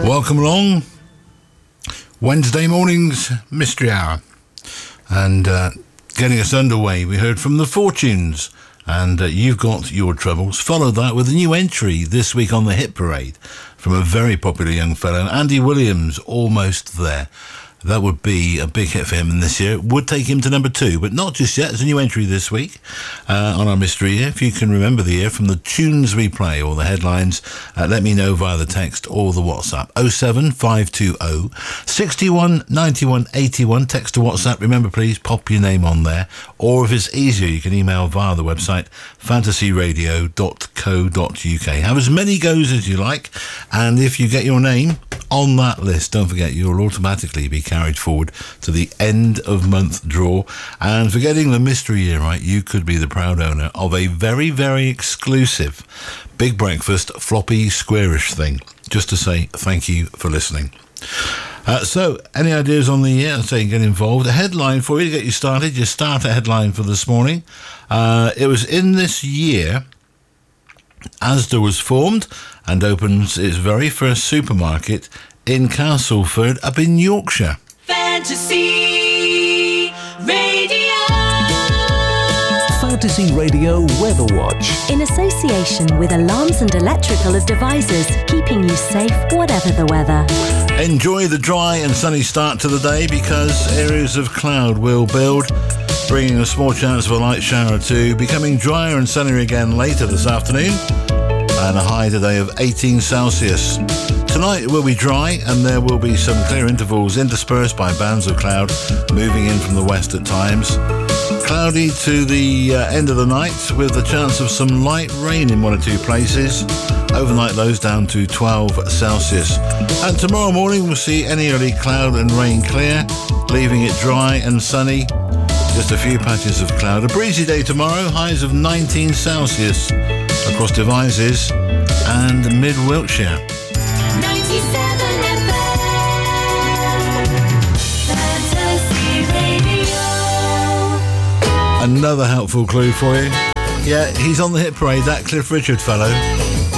Welcome along. Wednesday morning's Mystery Hour. And getting us underway, we heard from The Fortunes and You've Got Your Troubles. Followed that with a new entry this week on the Hit Parade from a very popular young fellow, Andy Williams, Almost There. That would be a big hit for him this year. It would take him to number 2, but not just yet. There's a new entry this week on our mystery year. If you can remember the year from the tunes we play or the headlines, let me know via the text or the WhatsApp. 07520 61 91 81. Text to WhatsApp. Remember, please pop your name on there. Or if it's easier, you can email via the website fantasyradio.co.uk. Have as many goes as you like, and if you get your name on that list, don't forget you'll automatically be carried forward to the end of month draw. And for getting the mystery year right, you could be the proud owner of a very, very exclusive Big Breakfast floppy squarish thing. Just to say thank you for listening. So, any ideas on the year? I'd say get involved. A headline for you to get you started. Your starter headline for this morning. It was in this year Asda was formed and opens its very first supermarket in Castleford up in Yorkshire. Fantasy Radio. Fantasy Radio Weather Watch. In association with Alarms and Electrical Devices, keeping you safe whatever the weather. Enjoy the dry and sunny start to the day because areas of cloud will build, bringing a small chance of a light shower or two, becoming drier and sunnier again later this afternoon, and a high today of 18 Celsius. Tonight it will be dry and there will be some clear intervals interspersed by bands of cloud moving in from the west at times. Cloudy to the end of the night with the chance of some light rain in one or two places. Overnight lows down to 12 Celsius. And tomorrow morning we'll see any early cloud and rain clear, leaving it dry and sunny. Just a few patches of cloud. A breezy day tomorrow, highs of 19 Celsius across Devizes and mid-Wiltshire. 97 FM. Fantasy Radio. Another helpful clue for you. Yeah, he's on the hit parade, that Cliff Richard fellow.